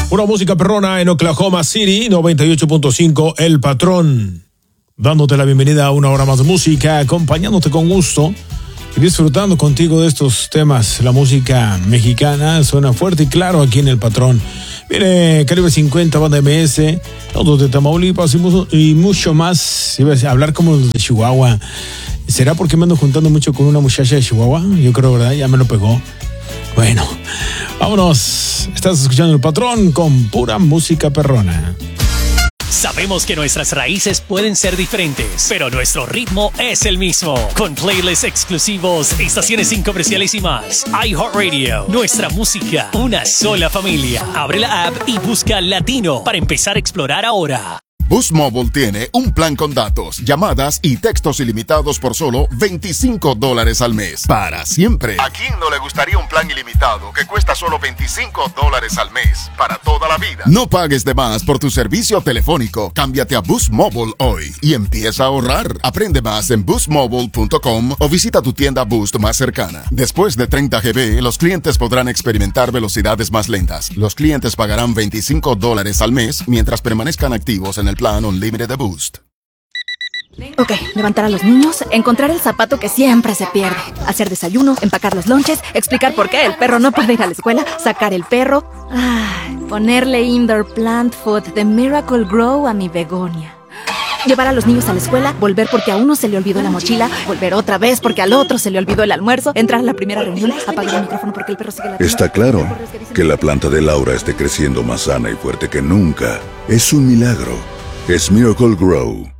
Una música perrona en Oklahoma City, 98.5 El Patrón. Dándote la bienvenida a una hora más de música, acompañándote con gusto y disfrutando contigo de estos temas. La música mexicana suena fuerte y claro aquí en El Patrón. Viene Calibre 50, Banda MS, todos de Tamaulipas y mucho más. Iba a hablar como los de Chihuahua. ¿Será porque me ando juntando mucho con una muchacha de Chihuahua? Yo creo, ¿verdad? Ya me lo pegó. Bueno, vámonos. Estás escuchando El Patrón con pura música perrona. Sabemos que nuestras raíces pueden ser diferentes, pero nuestro ritmo es el mismo. Con playlists exclusivos, estaciones sin comerciales y más. iHeartRadio, nuestra música, una sola familia. Abre la app y busca Latino para empezar a explorar ahora. Boost Mobile tiene un plan con datos, llamadas y textos ilimitados por solo $25 al mes. Para siempre. ¿A quién no le gustaría un plan ilimitado que cuesta solo $25 al mes? Para toda la vida. No pagues de más por tu servicio telefónico. Cámbiate a Boost Mobile hoy y empieza a ahorrar. Aprende más en boostmobile.com o visita tu tienda Boost más cercana. Después de 30 GB, los clientes podrán experimentar velocidades más lentas. Los clientes pagarán $25 al mes mientras permanezcan activos en el plan Unlimited de Boost. Ok, levantar a los niños, encontrar el zapato que siempre se pierde, hacer desayuno, empacar los lonches, explicar por qué el perro no puede ir a la escuela, sacar el perro, ponerle indoor plant food de Miracle Grow a mi begonia. Llevar a los niños a la escuela, volver porque a uno se le olvidó la mochila, volver otra vez porque al otro se le olvidó el almuerzo, entrar a la primera reunión, apagar el micrófono porque el perro sigue ladrando. Está claro que la planta de Laura esté creciendo más sana y fuerte que nunca. Es un milagro. Es Miracle Grow.